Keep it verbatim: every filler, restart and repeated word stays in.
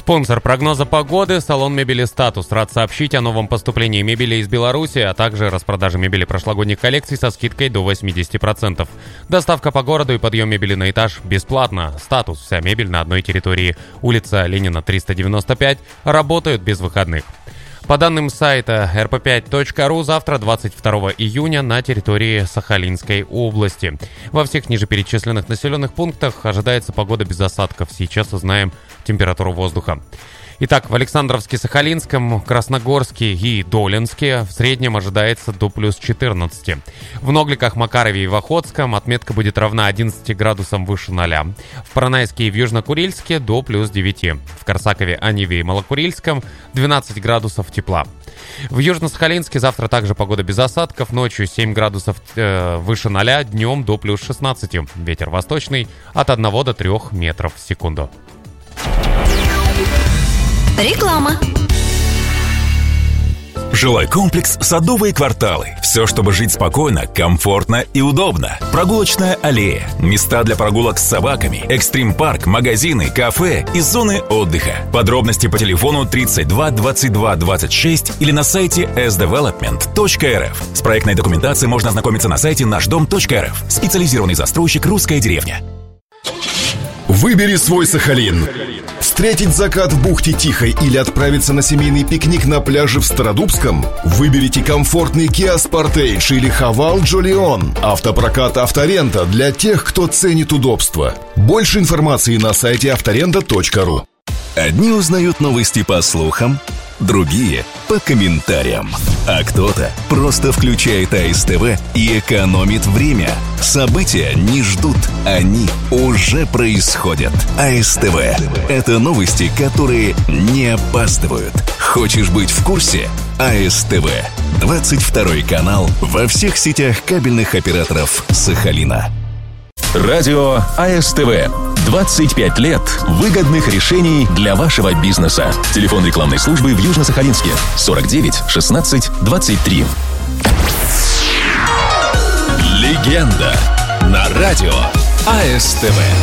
Спонсор прогноза погоды — салон мебели «Статус». Рад сообщить о новом поступлении мебели из Беларуси, а также распродаже мебели прошлогодних коллекций со скидкой до восемьдесят процентов. Доставка по городу и подъем мебели на этаж бесплатно. «Статус» — вся мебель на одной территории. Улица Ленина, триста девяносто пять. Работают без выходных. По данным сайта эр пэ пять точка ру, завтра, двадцать второго июня, на территории Сахалинской области. Во всех нижеперечисленных населенных пунктах ожидается погода без осадков. Сейчас узнаем температуру воздуха. Итак, в Александровске-Сахалинском, Красногорске и Долинске в среднем ожидается до плюс четырнадцати. В Ногликах, Макарове и в Охотском отметка будет равна одиннадцати градусам выше ноля. В Поронайске и в Южнокурильске до плюс девяти. В Корсакове, Аниве и Малокурильском двенадцать градусов тепла. В Южно-Сахалинске завтра также погода без осадков. Ночью семь градусов э, выше ноля, днем до плюс шестнадцати. Ветер восточный от одного до трёх метров в секунду. Реклама. Жилой комплекс «Садовые кварталы». Все, чтобы жить спокойно, комфортно и удобно. Прогулочная аллея, места для прогулок с собаками, экстрим-парк, магазины, кафе и зоны отдыха. Подробности по телефону тридцать два двадцать два двадцать шесть или на сайте эс девелопмент точка эр эф. С проектной документацией можно ознакомиться на сайте наш дом точка эр эф. Специализированный застройщик «Русская деревня». Выбери свой Сахалин. Встретить закат в бухте Тихой или отправиться на семейный пикник на пляже в Стародубском? Выберите комфортный Kia Sportage или Haval Jolion. Автопрокат «Авторента» для тех, кто ценит удобство. Больше информации на сайте авторента точка ру. Одни узнают новости по слухам, другие — по комментариям. А кто-то просто включает а эс тэ вэ и экономит время. События не ждут, они уже происходят. а эс тэ вэ — это новости, которые не опаздывают. Хочешь быть в курсе? а эс тэ вэ. двадцать второй канал во всех сетях кабельных операторов Сахалина. Радио а эс тэ вэ. двадцать пять лет выгодных решений для вашего бизнеса. Телефон рекламной службы в Южно-Сахалинске сорок девять шестнадцать двадцать три. Легенда на радио а эс тэ вэ.